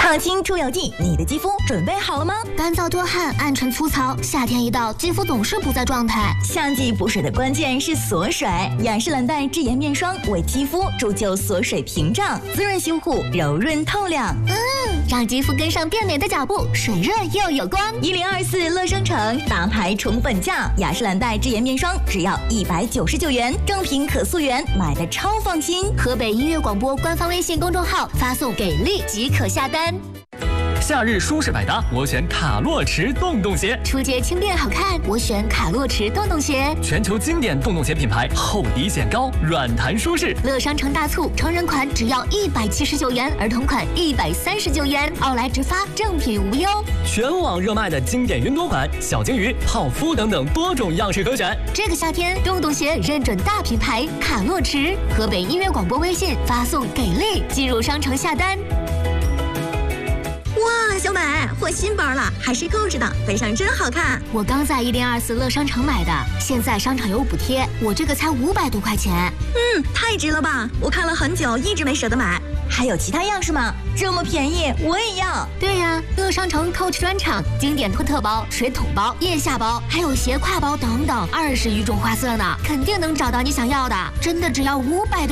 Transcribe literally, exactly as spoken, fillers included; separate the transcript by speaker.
Speaker 1: 抗菌除油剂，你的肌肤准备好了吗？
Speaker 2: 干燥多汗、暗沉粗糙，夏天一到，肌肤总是不在状态。
Speaker 1: 夏季补水的关键是锁水，雅诗兰黛智妍面霜为肌肤铸就锁水屏障，滋润修护，柔润透亮。
Speaker 2: 嗯，让肌肤跟上变美的脚步，水润又有光。
Speaker 1: 一零二四乐商城大牌宠粉价，雅诗兰黛智妍面霜只要一百九十九元，正品可溯源，买的超放心。
Speaker 2: 河北音乐广播官方微信公众号发送给力即可下单。
Speaker 3: 夏日舒适百搭，我选卡洛驰洞洞鞋。
Speaker 2: 出街轻便好看，我选卡洛驰洞洞鞋。
Speaker 3: 全球经典洞洞鞋品牌，厚底显高，软弹舒适。
Speaker 2: 乐商城大促，成人款只要一百七十九元，儿童款一百三十九元，奥莱直发，正品无忧。
Speaker 3: 全网热卖的经典云朵款，小金鱼、泡芙等等多种样式可选。
Speaker 2: 这个夏天，洞洞鞋认准大品牌卡洛驰。河北音乐广播微信发送给力，进入商城下单。
Speaker 1: 哇，小美，换新包了，还是购置的，背上真好看。
Speaker 2: 我刚在一零二四乐商城买的，现在商场有补贴，我这个才五百多块钱。
Speaker 1: 嗯，太值了吧！我看了很久，一直没舍得买。还有其他样式吗？这么便宜，我也要。
Speaker 2: 对呀，乐商城 Coach 专场，经典托特包、水桶包、腋下包，还有斜挎包等等，二十余种花色呢，肯定能找到你想要的。真的只要五百多。